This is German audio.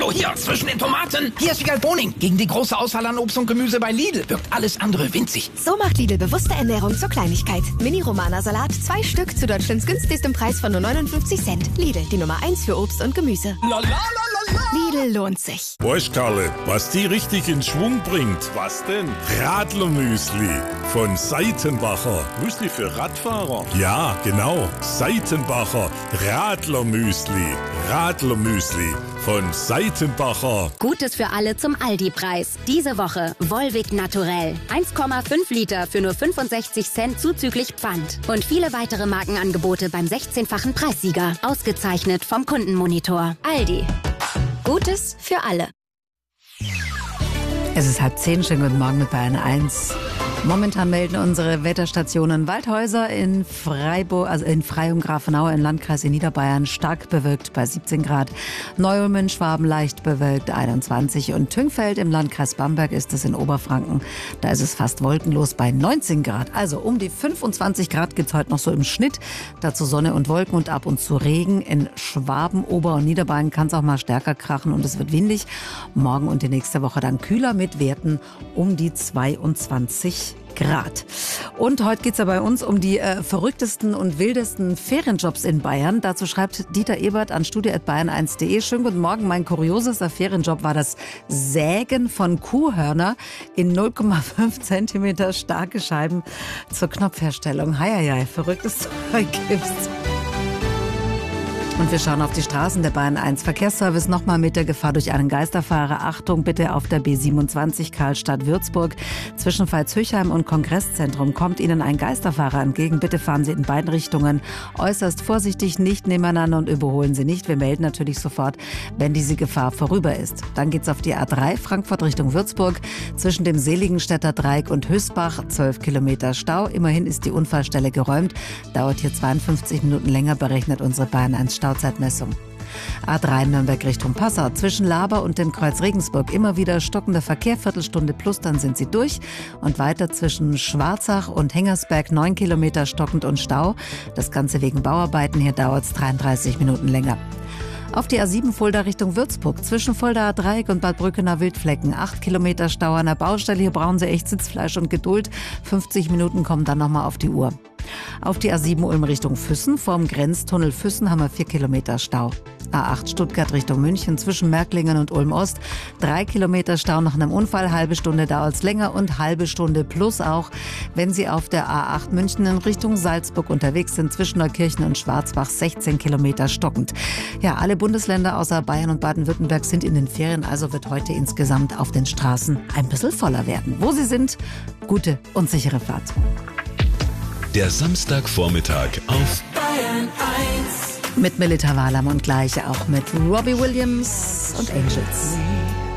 Hallo, hier, zwischen den Tomaten. Hier ist Wiegald Boning. Gegen die große Auswahl an Obst und Gemüse bei Lidl wirkt alles andere winzig. So macht Lidl bewusste Ernährung zur Kleinigkeit. Mini-Romana-Salat, 2 Stück zu Deutschlands günstigstem Preis von nur 59 Cent. Lidl, die Nummer 1 für Obst und Gemüse. Lidl lohnt sich. Weißt, Karle, was die richtig in Schwung bringt? Was denn? Radlermüsli von Seitenbacher. Müsli für Radfahrer? Ja, genau. Seitenbacher Radlermüsli. Radlermüsli von Seitenbacher. Gutes für alle zum Aldi-Preis. Diese Woche Volvic Naturell. 1,5 Liter für nur 65 Cent zuzüglich Pfand. Und viele weitere Markenangebote beim 16-fachen Preissieger. Ausgezeichnet vom Kundenmonitor. Aldi. Gutes für alle. Es ist 9:30. Schönen guten Morgen mit Bayern 1. Momentan melden unsere Wetterstationen Waldhäuser in Freiburg, also in Freyung, Grafenau im Landkreis in Niederbayern stark bewölkt bei 17 Grad. Neu-Ulm in Schwaben leicht bewölkt 21 und Tüngfeld im Landkreis Bamberg ist es in Oberfranken. Da ist es fast wolkenlos bei 19 Grad. Also um die 25 Grad gibt's heute noch so im Schnitt. Dazu Sonne und Wolken und ab und zu Regen. In Schwaben, Ober- und Niederbayern kann es auch mal stärker krachen und es wird windig. Morgen und die nächste Woche dann kühler mit Werten um die 22 Grad. Und heute geht's ja bei uns um die verrücktesten und wildesten Ferienjobs in Bayern. Dazu schreibt Dieter Ebert an studio@bayern1.de. Schönen guten Morgen. Mein kuriosester Ferienjob war das Sägen von Kuhhörner in 0,5 Zentimeter starke Scheiben zur Knopfherstellung. Heieiei, verrücktes Zeug gibt's. Und wir schauen auf die Straßen der Bayern 1. Verkehrsservice nochmal mit der Gefahr durch einen Geisterfahrer. Achtung bitte auf der B27 Karlstadt-Würzburg. Zwischen Veitshöchheim und Kongresszentrum kommt Ihnen ein Geisterfahrer entgegen. Bitte fahren Sie in beiden Richtungen äußerst vorsichtig, nicht nebeneinander und überholen Sie nicht. Wir melden natürlich sofort, wenn diese Gefahr vorüber ist. Dann geht's auf die A3 Frankfurt Richtung Würzburg. Zwischen dem Seligenstädter Dreieck und Hösbach 12 Kilometer Stau. Immerhin ist die Unfallstelle geräumt. Dauert hier 52 Minuten länger, berechnet unsere Bayern 1 Stauzeitmessung. A3 Nürnberg Richtung Passau. Zwischen Laber und dem Kreuz Regensburg immer wieder stockender Verkehr, Viertelstunde plus, dann sind sie durch. Und weiter zwischen Schwarzach und Hengersberg 9 Kilometer stockend und Stau. Das Ganze wegen Bauarbeiten, hier dauert es 33 Minuten länger. Auf die A7 Fulda Richtung Würzburg. Zwischen Fuldaer Dreieck und Bad Brückener Wildflecken. 8 Kilometer Stau an der Baustelle. Hier brauchen Sie echt Sitzfleisch und Geduld. 50 Minuten kommen dann nochmal auf die Uhr. Auf die A7 Ulm Richtung Füssen. Vorm Grenztunnel Füssen haben wir 4 Kilometer Stau. A8 Stuttgart Richtung München. Zwischen Märklingen und Ulm Ost. 3 Kilometer Stau nach einem Unfall. Halbe Stunde dauert es länger und halbe Stunde plus auch, wenn Sie auf der A8 München in Richtung Salzburg unterwegs sind. Zwischen Neukirchen und Schwarzbach 16 Kilometer stockend. Ja, alle Bundesländer außer Bayern und Baden-Württemberg sind in den Ferien. Also wird heute insgesamt auf den Straßen ein bisschen voller werden. Wo Sie sind, gute und sichere Fahrt. Der Samstagvormittag auf Bayern 1. Mit Melita Walam und gleich auch mit Robbie Williams und Angels.